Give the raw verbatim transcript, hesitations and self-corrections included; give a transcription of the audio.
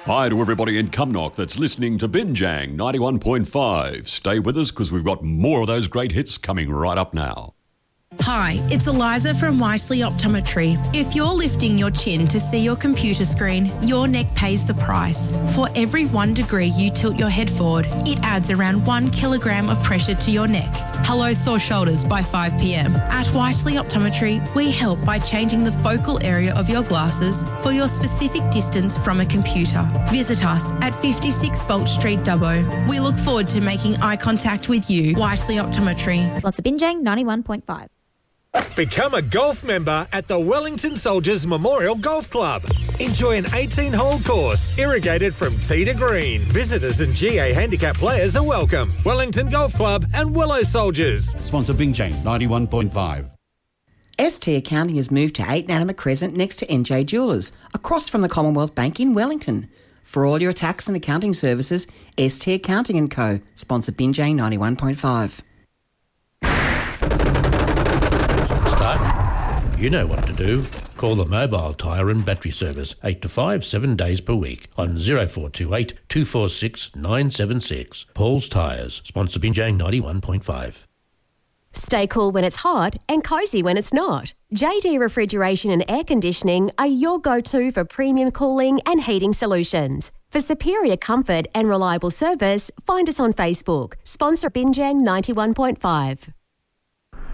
Hi to everybody in Cumnock that's listening to Binjang ninety-one point five. Stay with us because we've got more of those great hits coming right up now. Hi, it's Eliza from Whiteley Optometry. If you're lifting your chin to see your computer screen, your neck pays the price. For every one degree you tilt your head forward, it adds around one kilogram of pressure to your neck. Hello sore shoulders by five p.m. At Whiteley Optometry, we help by changing the focal area of your glasses for your specific distance from a computer. Visit us at fifty-six Bolt Street, Dubbo. We look forward to making eye contact with you. Whiteley Optometry. Lots of Binjang ninety-one point five. Become a golf member at the Wellington Soldiers Memorial Golf Club. Enjoy an eighteen-hole course, irrigated from tee to green. Visitors and G A handicap players are welcome. Wellington Golf Club and Willow Soldiers. Sponsor Binjang ninety-one point five. S T Accounting has moved to eight Nanama Crescent next to N J Jewellers, across from the Commonwealth Bank in Wellington. For all your tax and accounting services, S T Accounting and Co. Sponsor Binjang ninety-one point five. You know what to do. Call the Mobile Tyre and Battery Service eight to five, seven days per week on oh four two eight, two four six, nine seven six. Paul's Tyres, sponsor Binjang ninety-one point five. Stay cool when it's hot and cosy when it's not. J D Refrigeration and Air Conditioning are your go-to for premium cooling and heating solutions. For superior comfort and reliable service, find us on Facebook. Sponsor Binjang ninety-one point five.